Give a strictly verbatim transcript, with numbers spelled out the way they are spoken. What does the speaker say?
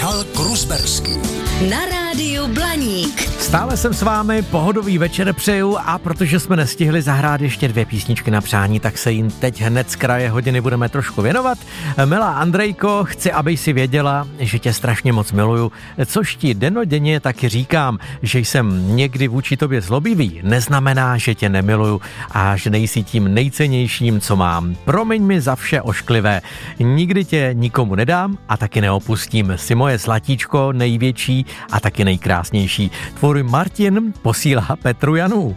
Michal Krusberský. Na rádiu Blaník. Stále jsem s vámi, pohodový večer přeju a protože jsme nestihli zahrát ještě dvě písničky na přání, tak se jim teď hned z kraje hodiny budeme trošku věnovat. Milá Andrejko, chci, aby si věděla, že tě strašně moc miluju, což ti dennodenně taky říkám, že jsem někdy vůči tobě zlobivý, neznamená, že tě nemiluju a že nejsi tím nejcennějším, co mám. Promiň mi za vše ošklivé, nikdy tě nikomu nedám a taky neopustím. Jsi moje zlatíčko, největší a taky nejkrásnější. Tvůj Martin posílá Petru Janu.